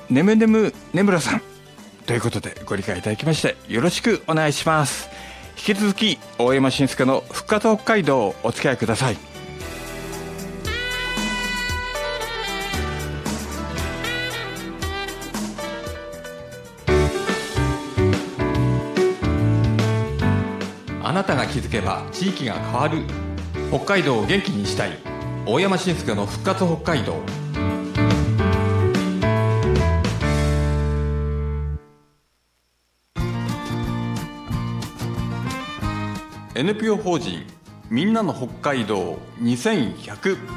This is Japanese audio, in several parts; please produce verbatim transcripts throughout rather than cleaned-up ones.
ねむねむねむらさんということでご理解いただきましてよろしくお願いします。引き続き大山伸介の復活北海道をお付き合いください。あなたが気づけば地域が変わる。北海道を元気にしたい大山伸介の復活北海道。エヌピーオー 法人みんなの北海道にせんひゃく。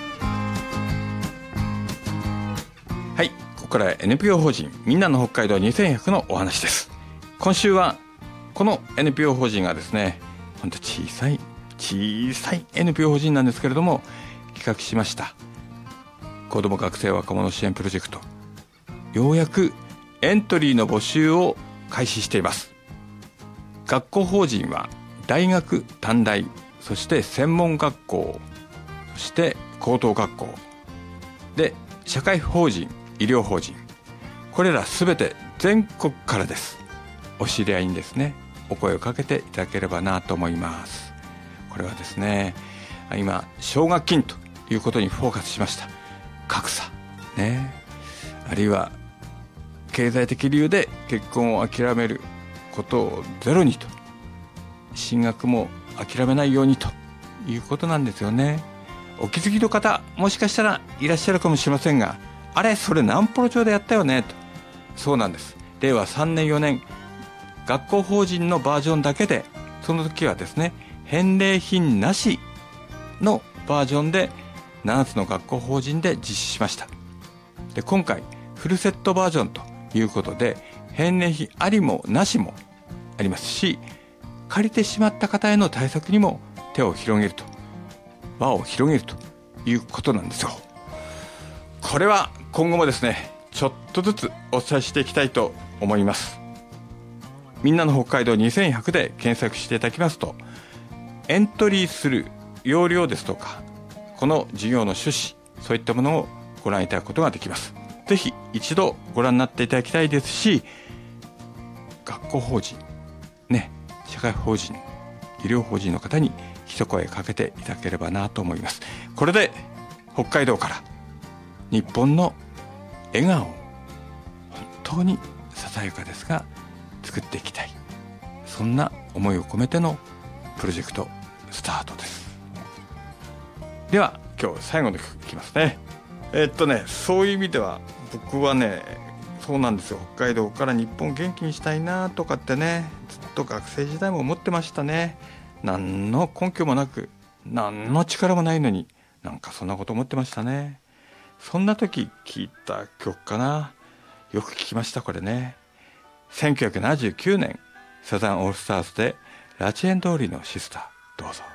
はい、ここからは エヌピーオー 法人みんなの北海道にせんひゃくのお話です。今週はこの エヌピーオー 法人がですね、ほんと小さい小さい エヌピーオー 法人なんですけれども、企画しました子ども学生若者支援プロジェクト、ようやくエントリーの募集を開始しています。学校法人は大学短大、そして専門学校、そして高等学校で、社会法人医療法人、これらすべて全国からです。お知り合いにですねお声をかけていただければなと思います。これはですね、今奨学金ということにフォーカスしました。格差ね、あるいは経済的理由で結婚を諦めることをゼロにと、進学も諦めないようにということなんですよね。お気づきの方もしかしたらいらっしゃるかもしれませんが、あれそれ南幌町でやったよねと。そうなんです。れいわさんねんよねん学校法人のバージョンだけで、その時はですね返礼品なしのバージョンでななつの学校法人で実施しました。で今回フルセットバージョンということで、返礼品ありもなしもありますし、借りてしまった方への対策にも手を広げると、輪を広げるということなんですよ。これは今後もですねちょっとずつお伝えしていきたいと思います。みんなの北海道にせんひゃくで検索していただきますと、エントリーする要領ですとか、この事業の趣旨、そういったものをご覧いただくことができます。ぜひ一度ご覧になっていただきたいですし、学校法人ね、社会法人医療法人の方に一声かけていただければなと思います。これで北海道から日本の笑顔を本当にささやかですが作っていきたい、そんな思いを込めてのプロジェクトスタートです。では今日最後の曲いきますね。えー、っとねそういう意味では僕はね、そうなんですよ、北海道から日本元気にしたいなとかってね、ずっと学生時代も思ってましたね。何の根拠もなく、何の力もないのに、なんかそんなこと思ってましたね。そんな時聴いた曲かな。よく聴きましたこれね。せんきゅうひゃくななじゅうきゅうねんサザンオールスターズでラチェン通りのシスター、どうぞ。